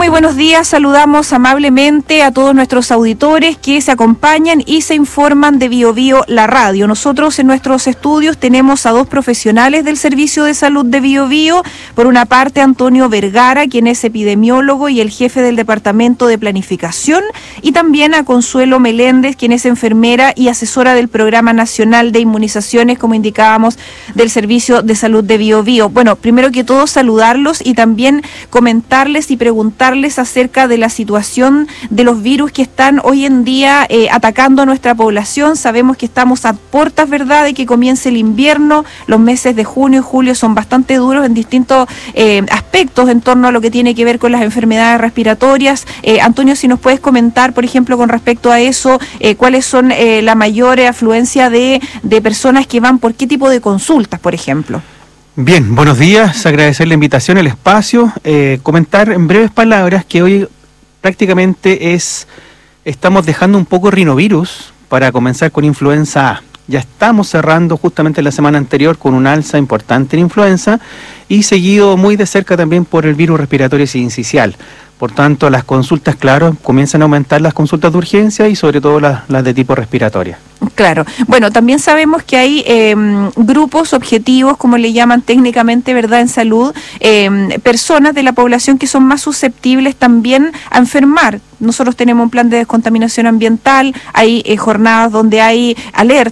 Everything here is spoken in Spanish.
Muy buenos días, saludamos amablemente a todos nuestros auditores que se acompañan y se informan de BioBio, la radio. Nosotros en nuestros estudios tenemos a dos profesionales del Servicio de Salud de BioBio. Por una parte, Antonio Vergara, quien es epidemiólogo y el jefe del Departamento de Planificación, y también a Consuelo Meléndez, quien es enfermera y asesora del Programa Nacional de Inmunizaciones, como indicábamos, del Servicio de Salud de BioBio. Bueno, primero que todo, saludarlos y también comentarles y preguntarles acerca de la situación de los virus que están hoy en día atacando a nuestra población. Sabemos que estamos a puertas, ¿verdad?, de que comience el invierno. Los meses de junio y julio son bastante duros en distintos aspectos en torno a lo que tiene que ver con las enfermedades respiratorias. Antonio, si nos puedes comentar, por ejemplo, con respecto a eso, cuáles son la mayor afluencia de personas que van por qué tipo de consultas, por ejemplo. Bien, buenos días, agradecer la invitación, el espacio, comentar en breves palabras que hoy prácticamente estamos dejando un poco rinovirus para comenzar con influenza A. Ya estamos cerrando justamente la semana anterior con un alza importante en influenza y seguido muy de cerca también por el virus respiratorio sincicial. Por tanto, las consultas, claro, comienzan a aumentar las consultas de urgencia y sobre todo las de tipo respiratoria. Claro. Bueno, también sabemos que hay grupos objetivos, como le llaman técnicamente, ¿verdad?, en salud, personas de la población que son más susceptibles también a enfermar. Nosotros tenemos un plan de descontaminación ambiental, hay jornadas donde hay alerta